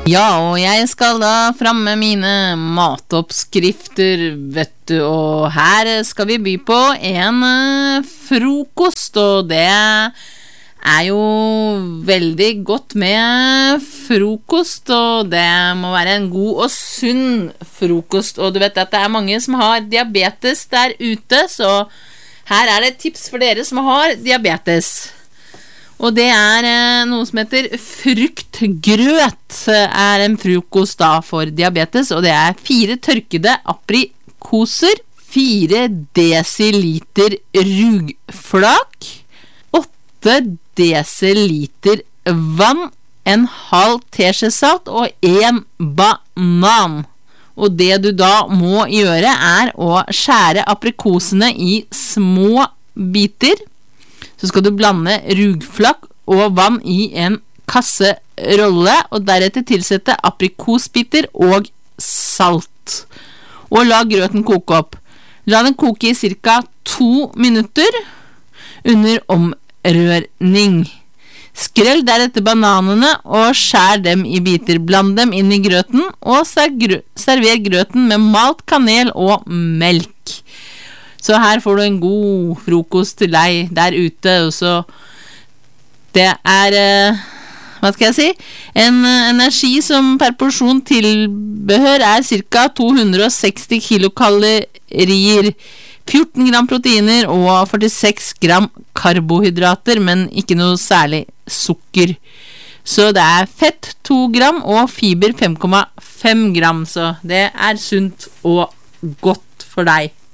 Ja, og jeg skal da fram med mine matoppskrifter, vet du, og her skal vi by på en frokost, og det jo veldig godt med frokost, og det må være en god og sunn frokost, og du vet at det mange som har diabetes der ute, så her det tips for dere som har diabetes. Og det noe som heter fruktgrøt, en frokost da for diabetes, og det 4 tørkede aprikoser, 4 desiliter rugflak, 8 desiliter vann, en halv teskjesalt og 1 banan. Og det du da må gjøre å skjære aprikosene i små biter. Så skal du blande rugflak og vann i en kasserolle, og deretter tilsette aprikosbiter og salt. Og la grøten koke opp. La den koke i cirka 2 minutter under omrørning. Skrell deretter bananene og skjær dem i biter. Bland dem inn i grøten og server grøten med malt kanel og melk. Så her får du en god frokost til deg der ute, og så det hva skal jeg si? En energi som per porsjon tilbehør cirka 260 kilokalorier, 14 gram proteiner og 46 gram karbohydrater, men ikke noe særlig sukker. Så det fett 2 gram og fiber 5,5 gram, så det sunt og godt for deg.